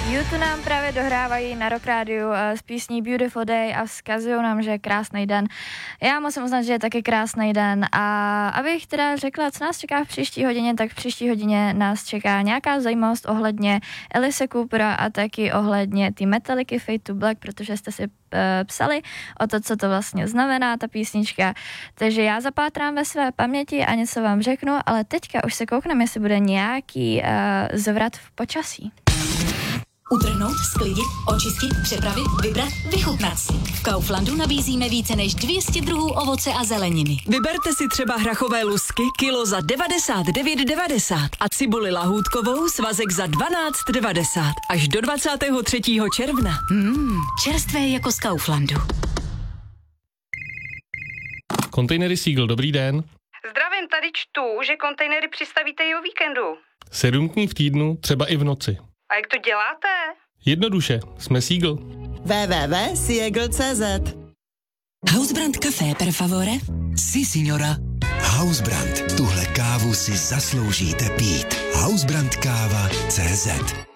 YouTube nám právě dohrávají na Rock Rádiu s písní Beautiful Day a vzkazují nám, že je krásný den. Já musím uznat, že je taky krásný den a abych teda řekla, co nás čeká v příští hodině, tak v příští hodině nás čeká nějaká zajímavost ohledně Alice Coopera a taky ohledně ty Metallicy Fade to Black, protože jste si psali o to, co to vlastně znamená ta písnička. Takže já zapátrám ve své paměti a něco vám řeknu, ale teďka už se koukneme, jestli bude nějaký zvrat v počasí. Utrhnout, sklidit, očistit, přepravit, vybrat, vychutnat si. V Kauflandu nabízíme více než 200 druhů ovoce a zeleniny. Vyberte si třeba hrachové lusky kilo za 99,90 a cibuli lahůdkovou svazek za 12,90 až do 23. června. Čerstvé jako z Kauflandu. Kontejnery Seagull, dobrý den. Zdravím, tady čtu, že kontejnery přistavíte i o víkendu. 7 dní v týdnu, třeba i v noci. A jak to děláte? Jednoduše, jsme Seagull. www.seagull.cz. Hausbrand Café, per favore? Si, signora. Hausbrand. Tuhle kávu si zasloužíte pít. Hausbrandkáva.cz